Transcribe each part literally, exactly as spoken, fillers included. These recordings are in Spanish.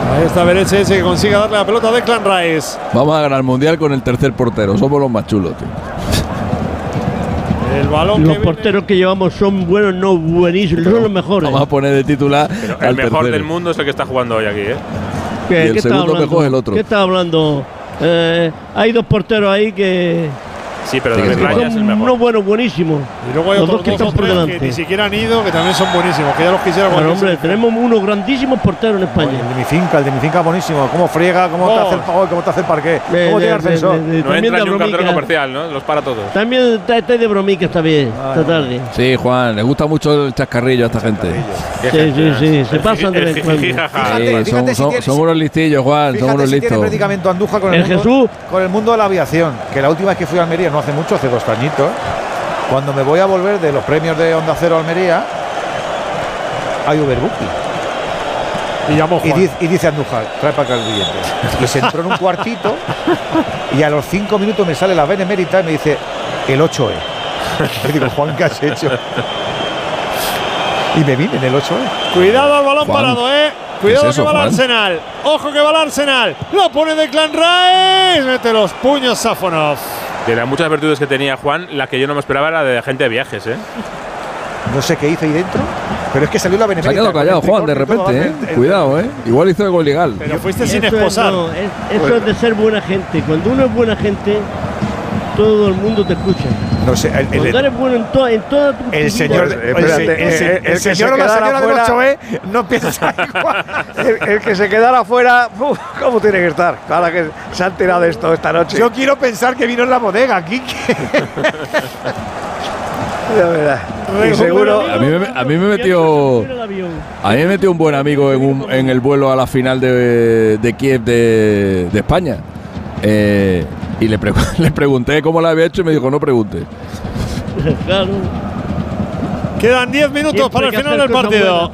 Ahí está Bereche ese que consigue darle la pelota a Declan Rice. Vamos a ganar el mundial con el tercer portero. Somos los más chulos, tío. El balón los que porteros viene. que llevamos son buenos, no buenísimos, son los mejores. Vamos a poner de titular. Pero al el mejor tercero. del mundo es el que está jugando hoy aquí, ¿eh? ¿Qué, y el qué está segundo hablando? mejor es el otro. ¿Qué está hablando? Eh, hay dos porteros ahí que, Sí, pero Sí, David que Raya es el son mejor. unos buenos, buenísimos. Y luego hay Los otros dos que dos o están por tres que delante. ni siquiera han ido, que también son buenísimos, que ya los quisiera Pero cualquier hombre, selección. tenemos unos grandísimos porteros en España. El de mi finca, el de mi finca buenísimo. Cómo friega, cómo te Oh. hace el oh, cómo te hace el parqué, De- cómo de- tiene de- ascensor. de- de- No también entra de ni un cartero bromica. comercial, ¿no? Los para todos. También está, está de bromica esta vez, esta tarde. Sí, Juan, les gusta mucho el chascarrillo a esta gente. Qué Sí, gente, sí, ¿eh? sí, se pasan de vez en cuando. Jijijaja. Fíjate, Sí, fíjate son, si son- tiene- son unos listillos, Juan, son Fíjate unos si tiene listos. predicamento Andújar con el, El mundo, Jesús. con el mundo de la aviación. Que la última vez que fui a Almería, no hace mucho, hace dos añitos, cuando me voy a volver de los premios de Onda Cero Almería, hay Uberbooking. Y llamó Y Juan. dice, y dice Andújar, trae para acá el billete. Y se entró en un cuartito y a los cinco minutos me sale la benemérita y me dice, el ocho E. Le digo, Juan, ¿qué has hecho? Y me vine en el ocho E. Cuidado al balón Juan. parado, eh. Cuidado ¿Qué es eso, que va el Juan? Arsenal. Ojo que va el Arsenal. Lo pone Declan Rice. Mete los puños Safonov. De las muchas virtudes que tenía Juan, la que yo no me esperaba era de agente de viajes, ¿eh? No sé qué hizo ahí dentro, pero es que salió la Se benemérita. ha quedado con callado, el Juan, de tricornio y todo, repente, ¿eh? el- el- Cuidado, ¿eh? Igual hizo algo ilegal. Pero fuiste sin Eso es- esposar. no, es- eso es de ser buena gente. Cuando uno es buena gente, todo el mundo te escucha. No sé, el, el- Cuando eres bueno en, to- en toda tu el vida, señor, Pues, el, espérate, se- el se- eh, eh, el el que señor se o la quedara señora del fuera- ocho E no empieza a El, el que se quedara fuera, uf, ¿cómo tiene que estar? Ahora que se ha enterado de esto esta noche. Yo quiero pensar que vino en la bodega aquí. Ya verás. Y seguro. A mí me, a mí me metió a mí me metió un buen amigo en, un- en el vuelo a la final de, de Kiev de, de España. Eh, y le, pre- le pregunté cómo lo había hecho y me dijo, no pregunte. Claro. Quedan diez minutos Siempre para hay el que final hacer del cosas partido.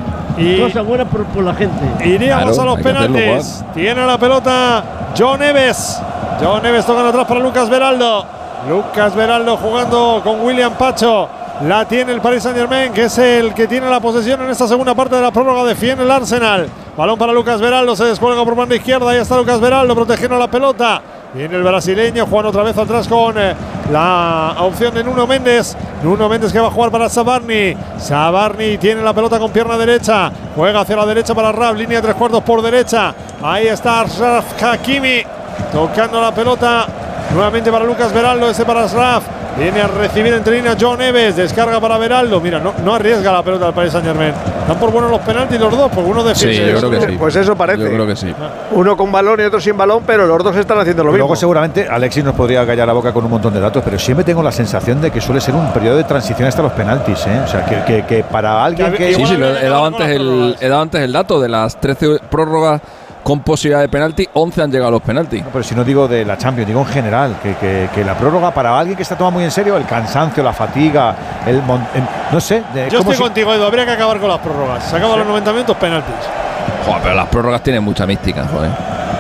Y Cosas buenas por, por la gente. iríamos Claro, a los hay que hacerlo, penaltis. Tiene la pelota John Neves. John Neves toca atrás para Lucas Beraldo. Lucas Beraldo jugando con William Pacho. La tiene el Paris Saint-Germain, que es el que tiene la posesión en esta segunda parte de la prórroga. Defiende el Arsenal. Balón para Lucas Beraldo. Se descuelga por banda izquierda. Ahí está Lucas Beraldo protegiendo la pelota. Viene el brasileño. Juan otra vez atrás con eh, la opción de Nuno Méndez. Nuno Méndez que va a jugar para Sabarni. Sabarni tiene la pelota con pierna derecha. Juega hacia la derecha para Raf. Línea de tres cuartos por derecha. Ahí está Ashraf Hakimi. Tocando la pelota. Nuevamente para Lucas Beraldo. Ese para Ashraf. Viene a recibir entre líneas John Neves. Descarga para Beraldo. Mira, no, no arriesga la pelota al Paris Saint-Germain. Están por buenos los penaltis los dos, porque uno defiende. Sí, yo creo que sí. Pues eso parece. Yo creo que sí. Uno con balón y otro sin balón, pero los dos están haciendo lo mismo. Luego seguramente Alexis nos podría callar la boca con un montón de datos, pero siempre tengo la sensación de que suele ser un periodo de transición hasta los penaltis, ¿eh? O sea, que, que, que para alguien que... Sí, sí, lo- he dado antes el, he dado antes el dato de las trece prórrogas con posibilidad de penalti, once han llegado a los penaltis. No, pero si no digo de la Champions, digo en general, que, que, que la prórroga para alguien que está tomando muy en serio, el cansancio, la fatiga, el mon- em, no sé. de- Yo como estoy si- contigo, Edu. Habría que acabar con las prórrogas. Se acaban los noventa minutos, penaltis. Joder, pero las prórrogas tienen mucha mística, joder.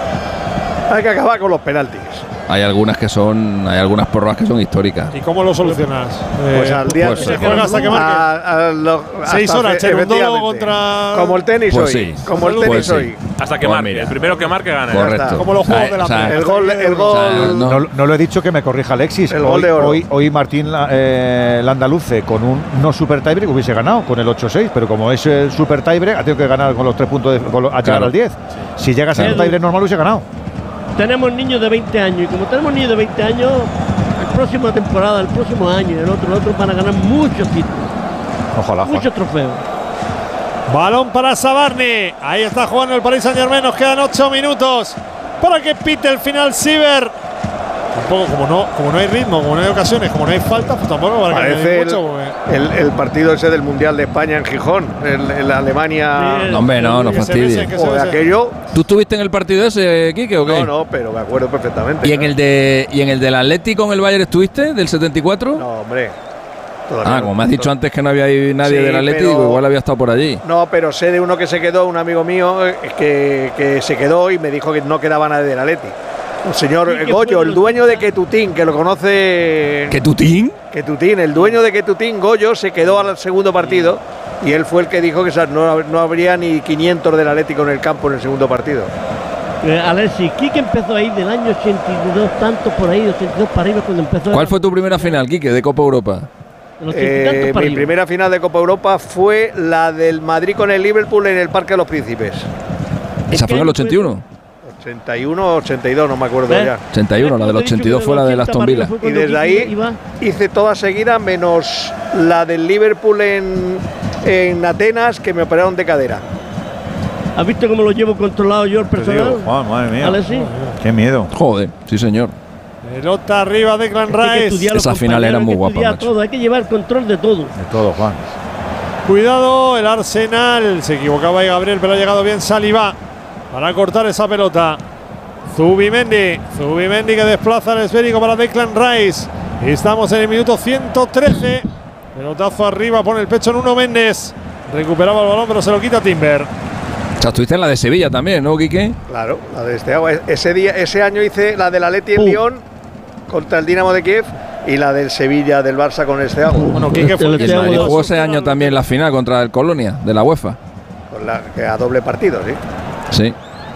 Hay que acabar con los penaltis. Hay algunas que son, hay algunas prórrogas que son históricas. ¿Y cómo lo solucionas? Pues Eh, al día pues, se juega hasta que marque. a- a lo- Seis hasta horas, fe- Cherundolo efectivamente. contra- Como el tenis Pues hoy. sí. Como el Pues tenis sí. hoy. Hasta que Pues marque. mira. El primero que marque gana. Correcto. Como los juegos de la O sea, Play. El gol, el o sea, gol. no- No, no lo he dicho, que me corrija Alexis. El gol hoy, de oro. hoy, hoy Martín la- eh, Landaluce con un no super tiebreak hubiese ganado con el ocho seis, pero como es el super tiebreak ha tenido que ganar con los tres puntos de, con los- a llegar Claro. al diez. Si llegas a un Edu. tiebreak normal hubiese ganado. Tenemos niños de veinte años y como tenemos niños de veinte años, la próxima temporada, el próximo año y el otro, el otro van a ganar muchos títulos, Ojalá, Juan. muchos trofeos. Balón para Sabarni. Ahí está jugando el Paris Saint-Germain. Nos quedan ocho minutos para que pite el final Siver. Un poco como no, como no hay ritmo, como no hay ocasiones, como no hay falta, pues tampoco para que Parece añadir el, mucho. porque- el, el partido ese del Mundial de España en Gijón, el, el Alemania. Sí, No, hombre, no, no que se besen, fastidies. que se O de besen. aquello. ¿Tú estuviste en el partido ese, Quique, o qué? No, no, pero me acuerdo perfectamente. ¿Y en el de y en el del Atlético con el Bayern estuviste, del setenta y cuatro? No, hombre. todavía Ah, no. como me has dicho antes que no había ahí nadie Sí, del Atlético, pero- digo, igual había estado por allí. No, pero sé de uno que se quedó, un amigo mío, eh, que, que se quedó y me dijo que no quedaba nadie del Atleti. El señor Sí, que Goyo, fue el los- dueño de Ketutín, que lo conoce. ¿Qué tutín? Ketutín, el dueño de Ketutín, Goyo, se quedó al segundo partido y él fue el que dijo que no, no habría ni quinientos del Atlético en el campo en el segundo partido. Eh, Alexis, Quique empezó ahí del año ochenta y dos, tantos por ahí, ochenta y dos para arriba cuando empezó. ¿Cuál fue tu primera final, Quique, de Copa Europa? Eh, mi primera final de Copa Europa fue la del Madrid con el Liverpool en el Parque de los Príncipes. ¿Esa fue en el ochenta y uno? ochenta y uno o ochenta y dos, no me acuerdo ¿Eh? ya. ochenta y uno, la del ochenta y dos fue la del Aston Villa. Y desde ahí hice todas seguidas menos la del Liverpool en, en Atenas, que me operaron de cadera. ¿Has visto cómo lo llevo controlado yo el personal? Digo, Juan, madre mía. Alexis. Qué miedo. Joder, sí señor. Pelota arriba de Declan Rice. Esa final era muy guapa, macho. Todo. Hay que llevar control de todo. De todo, Juan. Cuidado, el Arsenal. Se equivocaba ahí Gabriel, pero ha llegado bien Saliba para cortar esa pelota. Zubimendi. Zubimendi que desplaza el esférico para Declan Rice. Estamos en el minuto ciento trece. Pelotazo arriba, pone el pecho en Nuno Méndez. Recuperaba el balón, pero se lo quita Timber. O sea, estuviste en la de Sevilla también, ¿no, Quique? Claro, la de este ese día, ese año hice la del Atleti en Uh. Lyon contra el Dinamo de Kiev y la del Sevilla del Barça con el Steaua. Bueno, Quique fue El el que Y el Madrid Sevilla. jugó ese año también la final contra el Colonia, de la UEFA. Con la, que a doble partido, sí. Sí.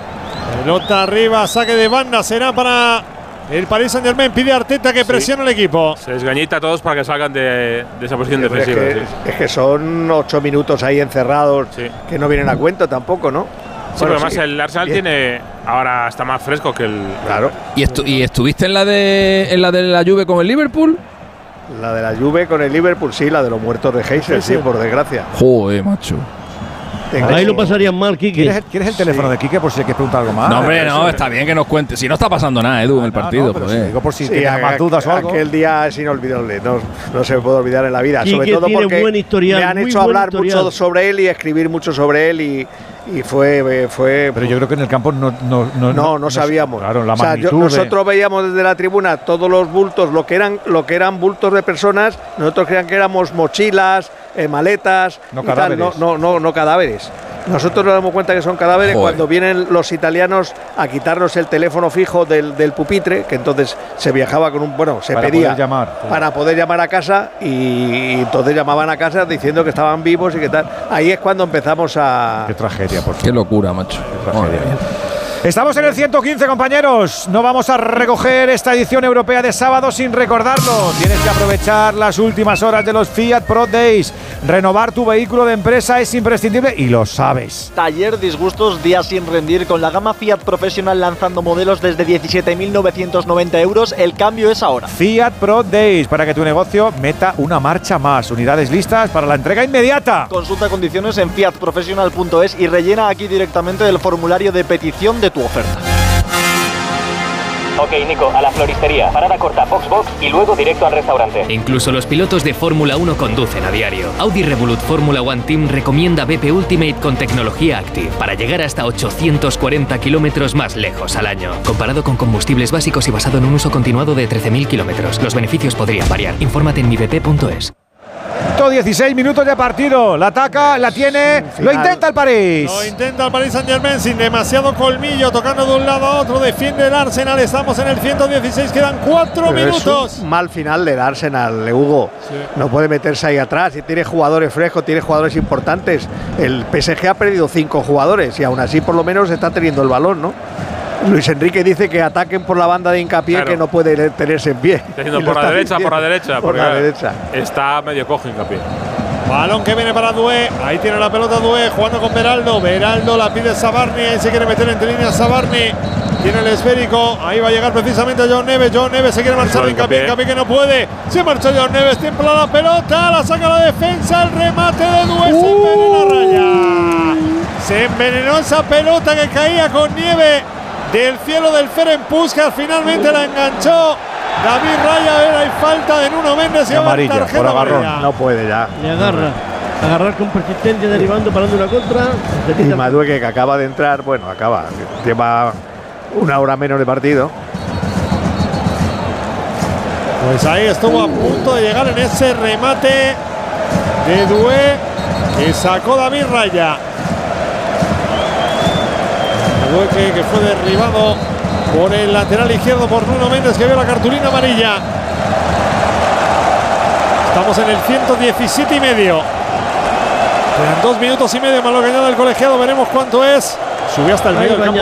Pelota arriba, saque de banda, será para el Paris Saint-Germain. Pide a Arteta que Sí. presione el equipo. Se desgañita a todos para que salgan de, de esa posición Es defensiva. que, sí. es que son ocho minutos ahí encerrados Sí. que no vienen a cuento tampoco, ¿no? Sí, Bueno, pero además sí. el Arsenal Bien. tiene ahora está más fresco que el. Claro, ¿Y, estu ¿Y estuviste en la de en la de la Juve con el Liverpool? la de la Juve con el Liverpool, sí, la de los muertos de Heysel, sí, por desgracia. Joder, macho. Tengo- Ahí lo pasarían mal, Quique. ¿Quieres, el- ¿Quieres el teléfono de Quique por si quieres preguntar algo más? no, hombre, no, está bien que nos cuente. Si no está pasando nada, Edu, en el No, partido. no, pero joder. si digo por si Sí, tienes más aqu- dudas o algo. Aquel día es inolvidable, no, no se me puede olvidar en la vida. Quique sobre todo tiene porque buen historial, me han muy hecho buen hablar historial. mucho sobre él y escribir mucho sobre él y, y fue, fue Pero yo creo que en el campo no no no, no, no sabíamos. Claro, la O sea, yo- magnitud. de- nosotros veíamos desde la tribuna todos los bultos, lo que eran, lo que eran bultos de personas. Nosotros creíamos que éramos mochilas, eh, maletas, No y tal, cadáveres. no, no, no, no cadáveres. Nosotros nos damos cuenta que son cadáveres Joder. cuando vienen los italianos a quitarnos el teléfono fijo del, del pupitre, que entonces se viajaba con un, bueno, se Para pedía poder llamar, sí. para poder llamar a casa y, y entonces llamaban a casa diciendo que estaban vivos y que tal. Ahí es cuando empezamos a, Qué tragedia, por Qué favor. locura, macho. tragedia. Madre mía. Estamos en el ciento quince, compañeros. No vamos a recoger esta edición europea de sábado sin recordarlo. Tienes que aprovechar las últimas horas de los Fiat Pro Days. Renovar tu vehículo de empresa es imprescindible y lo sabes. Taller disgustos, días sin rendir. Con la gama Fiat Professional lanzando modelos desde diecisiete mil novecientos noventa euros, el cambio es ahora. Fiat Pro Days, para que tu negocio meta una marcha más. Unidades listas para la entrega inmediata. Consulta condiciones en fiat professional punto es y rellena aquí directamente el formulario de petición de tu oferta. Ok, Nico, a la floristería. Parada corta, box box y luego directo al restaurante. Incluso los pilotos de Fórmula uno conducen a diario. Audi Revolut Fórmula One Team recomienda B P Ultimate con tecnología Active para llegar hasta ochocientos cuarenta kilómetros más lejos al año. Comparado con combustibles básicos y basado en un uso continuado de trece mil kilómetros, los beneficios podrían variar. Infórmate en mi b p punto es. ciento dieciséis minutos de partido. La ataca, la tiene, lo intenta el París. Lo intenta el Paris Saint-Germain sin demasiado colmillo, tocando de un lado a otro, defiende el Arsenal. Estamos en el ciento dieciséis, quedan cuatro Pero minutos. es un mal final del Arsenal, Hugo. Sí. No puede meterse ahí atrás. Y tiene jugadores frescos, tiene jugadores importantes. El P S G ha perdido cinco jugadores y aún así por lo menos está teniendo el balón, ¿no? Luis Enrique dice que ataquen por la banda de Hincapié, Claro. que no puede tenerse en pie. Está diciendo Y lo por la está derecha, por la diciendo. derecha. Por porque la derecha. Está medio cojo Hincapié. Balón que viene para Doué. Ahí tiene la pelota Doué, jugando con Beraldo. Beraldo la pide Sabarni. Ahí se quiere meter entre líneas Sabarni. Tiene el esférico. Ahí va a llegar precisamente John Neves. John Neves se quiere marchar. Hincapié, Hincapié que no puede. Se marcha John Neves. Templa la pelota. La saca la defensa. El remate de Doué. Se envenena Raya. Se envenenó esa pelota que caía con nieve del cielo del Ferenc Puskás. Finalmente la enganchó David Raya. A ver, hay falta de Nuno Méndez y Y amarilla, tarjeta por agarrón. amarilla. No puede ya. Le agarra. Agarrar con persistencia, derivando, parando una contra. Y Madueque, que acaba de entrar, bueno, acaba, lleva una hora menos de partido. Pues ahí estuvo a punto de llegar en ese remate de Doué que sacó David Raya. Doué que, que fue derribado por el lateral izquierdo por Nuno Méndez, que vio la cartulina amarilla. Estamos en el ciento diecisiete y medio. Quedan dos minutos y medio más lo que añade el colegiado. Veremos cuánto es. Subió hasta el medio del campo